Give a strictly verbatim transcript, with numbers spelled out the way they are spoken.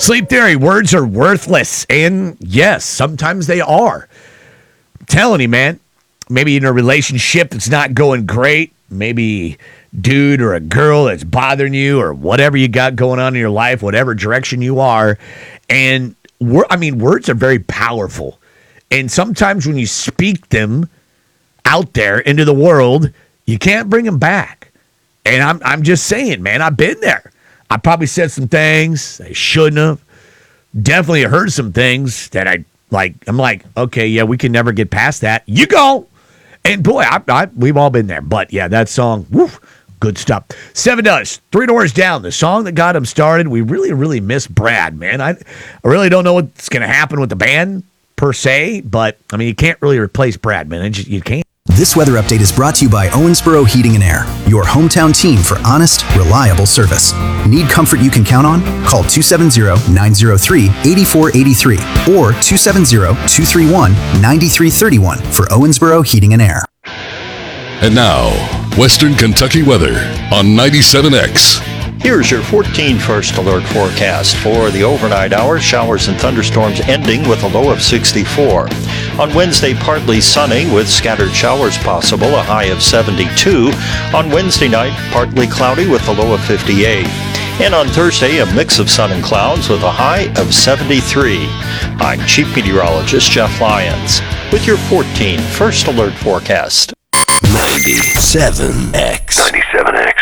Sleep Theory, words are worthless. And yes, sometimes they are. I'm telling you, man. Maybe in a relationship that's not going great. Maybe dude or a girl that's bothering you or whatever you got going on in your life, whatever direction you are. And, we're, I mean, words are very powerful. And sometimes when you speak them out there into the world, you can't bring them back. And I'm I'm just saying, man, I've been there. I probably said some things I shouldn't have. Definitely heard some things that I like. I'm like, okay, yeah, we can never get past that. You go. And boy, I, I, we've all been there. But yeah, that song, woof, good stuff. Seven does. Three Doors Down, the song that got him started. We really, really miss Brad, man. I, I really don't know what's going to happen with the band per se, but I mean, you can't really replace Brad, man. It just, you can't. This weather update is brought to you by Owensboro Heating and Air, your hometown team for honest, reliable service. Need comfort you can count on? Call two seven zero, nine zero three, eight four eight three or two seven zero, two three one, nine three three one for Owensboro Heating and Air. And now, Western Kentucky weather on ninety-seven X. Here's your fourteen First Alert forecast for the overnight hours. Showers and thunderstorms ending with a low of sixty-four. On Wednesday, partly sunny with scattered showers possible, a high of seventy-two. On Wednesday night, partly cloudy with a low of fifty-eight. And on Thursday, a mix of sun and clouds with a high of seventy-three. I'm Chief Meteorologist Jeff Lyons with your fourteen First Alert forecast. ninety-seven X. ninety-seven X.